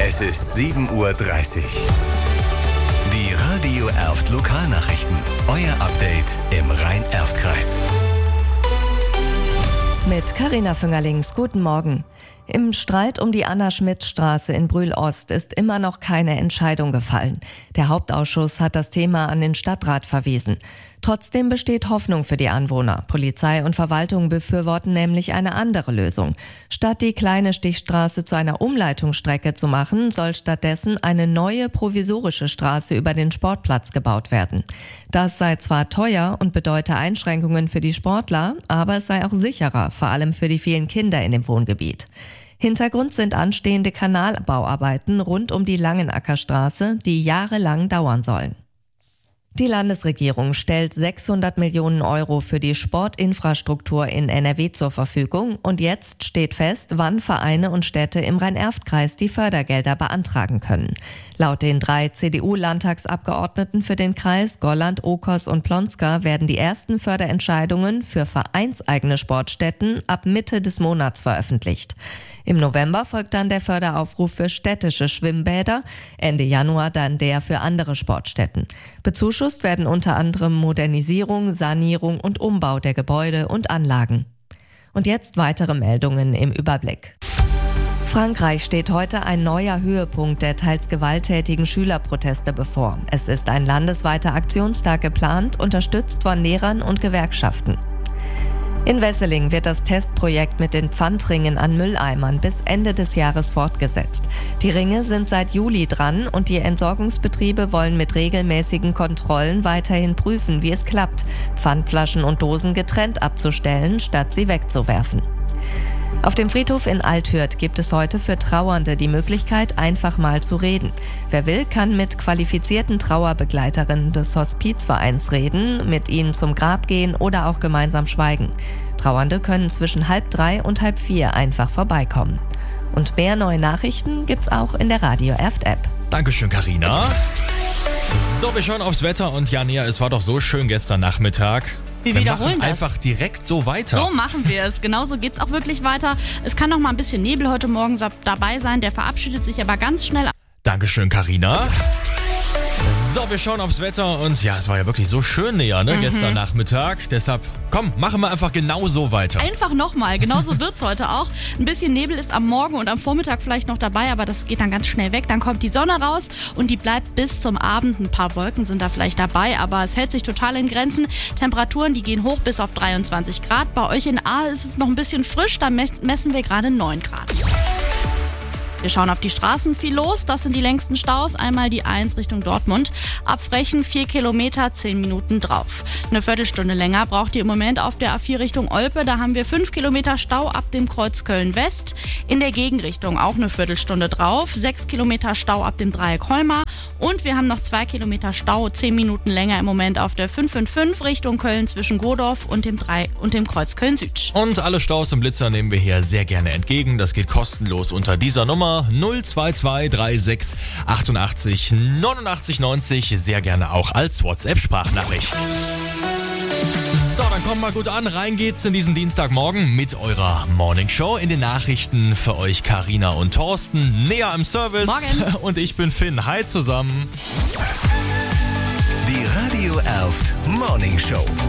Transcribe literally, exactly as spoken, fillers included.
Es ist sieben Uhr dreißig. Die Radio Erft Lokalnachrichten. Euer Update im Rhein-Erft-Kreis. Mit Carina Füngerlings, guten Morgen. Im Streit um die Anna-Schmidt-Straße in Brühl-Ost ist immer noch keine Entscheidung gefallen. Der Hauptausschuss hat das Thema an den Stadtrat verwiesen. Trotzdem besteht Hoffnung für die Anwohner. Polizei und Verwaltung befürworten nämlich eine andere Lösung. Statt die kleine Stichstraße zu einer Umleitungsstrecke zu machen, soll stattdessen eine neue provisorische Straße über den Sportplatz gebaut werden. Das sei zwar teuer und bedeute Einschränkungen für die Sportler, aber es sei auch sicherer, vor allem für die vielen Kinder in dem Wohngebiet. Hintergrund sind anstehende Kanalbauarbeiten rund um die Langenackerstraße, die jahrelang dauern sollen. Die Landesregierung stellt sechshundert Millionen Euro für die Sportinfrastruktur in N R W zur Verfügung und jetzt steht fest, wann Vereine und Städte im Rhein-Erft-Kreis die Fördergelder beantragen können. Laut den drei C D U-Landtagsabgeordneten für den Kreis, Golland, Okos und Plonska, werden die ersten Förderentscheidungen für vereinseigene Sportstätten ab Mitte des Monats veröffentlicht. Im November folgt dann der Förderaufruf für städtische Schwimmbäder, Ende Januar dann der für andere Sportstätten. Bezuschusst werden unter anderem Modernisierung, Sanierung und Umbau der Gebäude und Anlagen. Und jetzt weitere Meldungen im Überblick. Frankreich steht heute ein neuer Höhepunkt der teils gewalttätigen Schülerproteste bevor. Es ist ein landesweiter Aktionstag geplant, unterstützt von Lehrern und Gewerkschaften. In Wesseling wird das Testprojekt mit den Pfandringen an Mülleimern bis Ende des Jahres fortgesetzt. Die Ringe sind seit Juli dran und die Entsorgungsbetriebe wollen mit regelmäßigen Kontrollen weiterhin prüfen, wie es klappt, Pfandflaschen und Dosen getrennt abzustellen, statt sie wegzuwerfen. Auf dem Friedhof in Althürth gibt es heute für Trauernde die Möglichkeit, einfach mal zu reden. Wer will, kann mit qualifizierten Trauerbegleiterinnen des Hospizvereins reden, mit ihnen zum Grab gehen oder auch gemeinsam schweigen. Trauernde können zwischen halb drei und halb vier einfach vorbeikommen. Und mehr neue Nachrichten gibt's auch in der Radio Erft App. Dankeschön, Carina. So, wir schauen aufs Wetter und ja, Nia, es war doch so schön gestern Nachmittag. Wir, wir wiederholen machen das. einfach direkt so weiter. So machen wir es. Genauso geht's auch wirklich weiter. Es kann noch mal ein bisschen Nebel heute Morgen dabei sein. Der verabschiedet sich aber ganz schnell. Dankeschön, Carina. So, wir schauen aufs Wetter und ja, es war ja wirklich so schön, Nia, ne, mhm. gestern Nachmittag. Deshalb, komm, machen wir einfach genau so weiter. Einfach nochmal, genauso wird's heute auch. Ein bisschen Nebel ist am Morgen und am Vormittag vielleicht noch dabei, aber das geht dann ganz schnell weg. Dann kommt die Sonne raus und die bleibt bis zum Abend. Ein paar Wolken sind da vielleicht dabei, aber es hält sich total in Grenzen. Temperaturen, die gehen hoch bis auf dreiundzwanzig Grad. Bei euch in Aal ist es noch ein bisschen frisch, da messen wir gerade neun Grad. Wir schauen auf die Straßen, viel los, das sind die längsten Staus. Einmal die eins Richtung Dortmund. Abbrechen, vier Kilometer, zehn Minuten drauf. Eine Viertelstunde länger braucht ihr im Moment auf der A vier Richtung Olpe. Da haben wir fünf Kilometer Stau ab dem Kreuz Köln-West. In der Gegenrichtung auch eine Viertelstunde drauf. sechs Kilometer Stau ab dem Dreieck Holmar. Und wir haben noch zwei Kilometer Stau, zehn Minuten länger im Moment auf der fünf fünf fünf Richtung Köln zwischen Godorf und dem, drei und dem Kreuz Köln-Süd. Und alle Staus im Blitzer nehmen wir hier sehr gerne entgegen. Das geht kostenlos unter dieser Nummer null zwei zwei drei sechs achtundachtzig neunundachtzig neunzig, sehr gerne auch als WhatsApp-Sprachnachricht. So, dann kommt mal gut an. Rein geht's in diesen Dienstagmorgen mit eurer Morning Show. In den Nachrichten für euch Carina und Thorsten. Näher im Service. Morgen. Und ich bin Finn. Hi zusammen. Die Radio Erft Morning Show.